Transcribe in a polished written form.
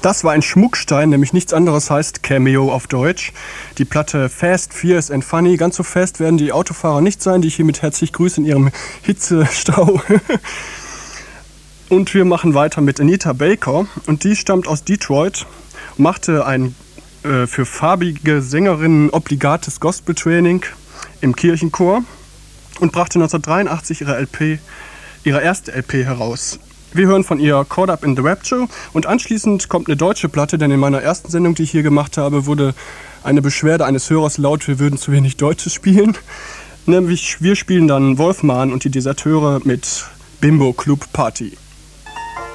Das war ein Schmuckstein, nämlich nichts anderes heißt Cameo auf Deutsch. Die Platte Fast, Fierce and Funny. Ganz so fest werden die Autofahrer nicht sein, die ich hiermit herzlich grüße in ihrem Hitzestau. Und wir machen weiter mit Anita Baker. Und die stammt aus Detroit, machte ein für farbige Sängerinnen obligates Gospel-Training im Kirchenchor und brachte 1983 ihre erste LP heraus. Wir hören von ihr Caught Up in the Rapture und anschließend kommt eine deutsche Platte, denn in meiner ersten Sendung, die ich hier gemacht habe, wurde eine Beschwerde eines Hörers laut, wir würden zu wenig Deutsches spielen. Nämlich wir spielen dann Wolfman und die Deserteure mit Bimbo Club Party.